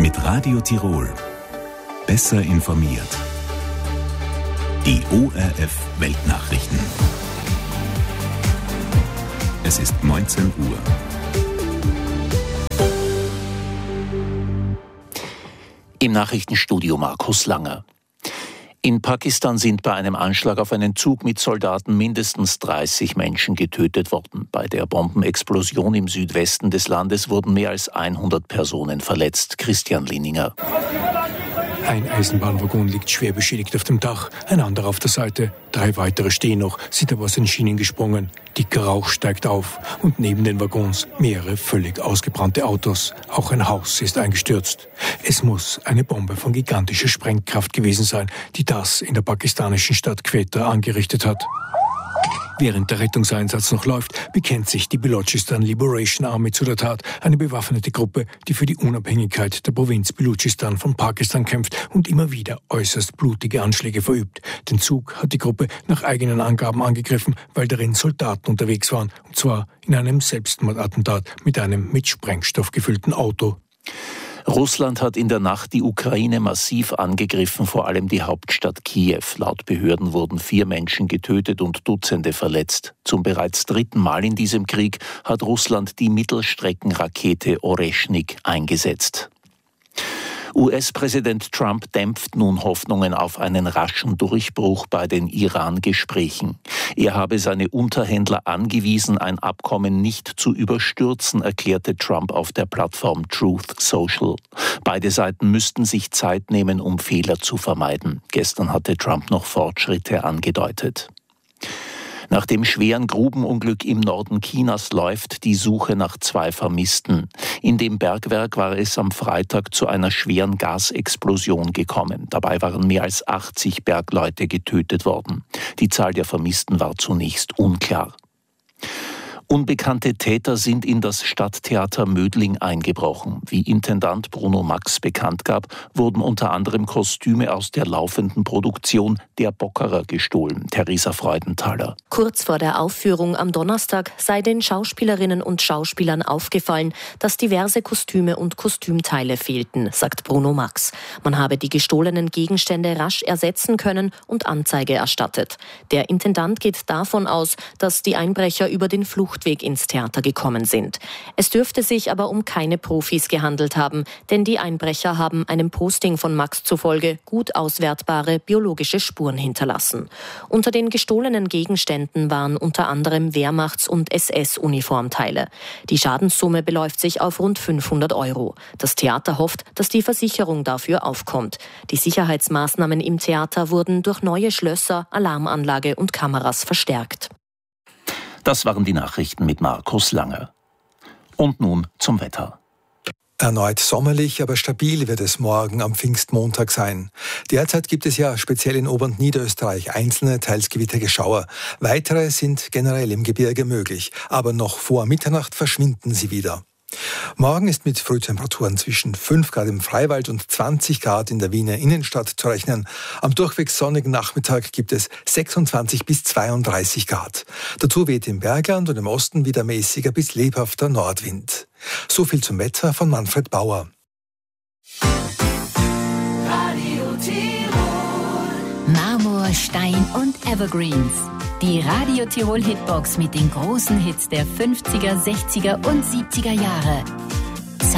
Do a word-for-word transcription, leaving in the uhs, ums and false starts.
Mit Radio Tirol. Besser informiert. Die O R F Weltnachrichten. Es ist neunzehn Uhr. Im Nachrichtenstudio Markus Langer. In Pakistan sind bei einem Anschlag auf einen Zug mit Soldaten mindestens dreißig Menschen getötet worden. Bei der Bombenexplosion im Südwesten des Landes wurden mehr als hundert Personen verletzt. Christian Linninger. Ein Eisenbahnwaggon liegt schwer beschädigt auf dem Dach, ein anderer auf der Seite. Drei weitere stehen noch, sind aber aus den Schienen gesprungen. Dicker Rauch steigt auf und neben den Waggons mehrere völlig ausgebrannte Autos. Auch ein Haus ist eingestürzt. Es muss eine Bombe von gigantischer Sprengkraft gewesen sein, die das in der pakistanischen Stadt Quetta angerichtet hat. Während der Rettungseinsatz noch läuft, bekennt sich die Balochistan Liberation Army zu der Tat, eine bewaffnete Gruppe, die für die Unabhängigkeit der Provinz Balochistan von Pakistan kämpft und immer wieder äußerst blutige Anschläge verübt. Den Zug hat die Gruppe nach eigenen Angaben angegriffen, weil darin Soldaten unterwegs waren, und zwar in einem Selbstmordattentat mit einem mit Sprengstoff gefüllten Auto. Russland hat in der Nacht die Ukraine massiv angegriffen, vor allem die Hauptstadt Kiew. Laut Behörden wurden vier Menschen getötet und Dutzende verletzt. Zum bereits dritten Mal in diesem Krieg hat Russland die Mittelstreckenrakete Oreschnik eingesetzt. U S-Präsident Trump dämpft nun Hoffnungen auf einen raschen Durchbruch bei den Iran-Gesprächen. Er habe seine Unterhändler angewiesen, ein Abkommen nicht zu überstürzen, erklärte Trump auf der Plattform Truth Social. Beide Seiten müssten sich Zeit nehmen, um Fehler zu vermeiden. Gestern hatte Trump noch Fortschritte angedeutet. Nach dem schweren Grubenunglück im Norden Chinas läuft die Suche nach zwei Vermissten. In dem Bergwerk war es am Freitag zu einer schweren Gasexplosion gekommen. Dabei waren mehr als achtzig Bergleute getötet worden. Die Zahl der Vermissten war zunächst unklar. Unbekannte Täter sind in das Stadttheater Mödling eingebrochen. Wie Intendant Bruno Max bekannt gab, wurden unter anderem Kostüme aus der laufenden Produktion Der Bockerer gestohlen. Theresa Freudenthaler. Kurz vor der Aufführung am Donnerstag sei den Schauspielerinnen und Schauspielern aufgefallen, dass diverse Kostüme und Kostümteile fehlten, sagt Bruno Max. Man habe die gestohlenen Gegenstände rasch ersetzen können und Anzeige erstattet. Der Intendant geht davon aus, dass die Einbrecher über den Fluchtweg ins Theater gekommen sind. Es dürfte sich aber um keine Profis gehandelt haben, denn die Einbrecher haben einem Posting von Max zufolge gut auswertbare biologische Spuren hinterlassen. Unter den gestohlenen Gegenständen waren unter anderem Wehrmachts- und S S-Uniformteile. Die Schadenssumme beläuft sich auf rund fünfhundert Euro. Das Theater hofft, dass die Versicherung dafür aufkommt. Die Sicherheitsmaßnahmen im Theater wurden durch neue Schlösser, Alarmanlage und Kameras verstärkt. Das waren die Nachrichten mit Markus Langer. Und nun zum Wetter. Erneut sommerlich, aber stabil wird es morgen am Pfingstmontag sein. Derzeit gibt es ja speziell in Ober- und Niederösterreich einzelne, teils gewittrige Schauer. Weitere sind generell im Gebirge möglich, aber noch vor Mitternacht verschwinden sie wieder. Morgen ist mit Frühtemperaturen zwischen fünf Grad im Freiwald und zwanzig Grad in der Wiener Innenstadt zu rechnen. Am durchweg sonnigen Nachmittag gibt es sechsundzwanzig bis zweiunddreißig Grad. Dazu weht im Bergland und im Osten wieder mäßiger bis lebhafter Nordwind. So viel zum Wetter von Manfred Bauer. Radio Tirol. Marmor, Stein und Evergreens. Die Radio Tirol Hitbox mit den großen Hits der fünfziger, sechziger und siebziger Jahre.